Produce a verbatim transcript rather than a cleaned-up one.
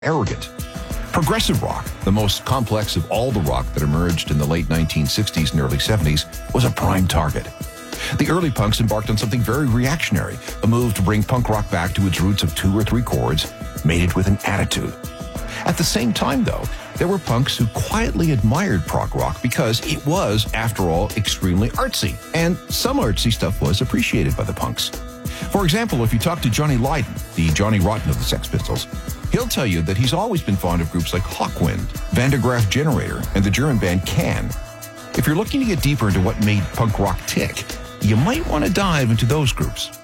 arrogant. Progressive rock, the most complex of all the rock that emerged in the late nineteen sixties and early seventies, was a prime target. The early punks embarked on something very reactionary, a move to bring punk rock back to its roots of two or three chords, mated with an attitude. At the same time, though, there were punks who quietly admired prog rock because it was, after all, extremely artsy, and some artsy stuff was appreciated by the punks. For example, if you talk to Johnny Lydon, the Johnny Rotten of the Sex Pistols, he'll tell you that he's always been fond of groups like Hawkwind, Van der Graaf Generator, and the German band Can. If you're looking to get deeper into what made punk rock tick, you might want to dive into those groups.